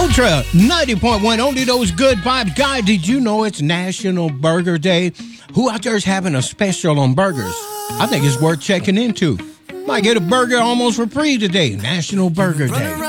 Ultra 90.1, only those good vibes. Guy, did you know it's National Burger Day? Who out there is having a special on burgers? I think it's worth checking into. Might get a burger almost for free today. National Burger Day.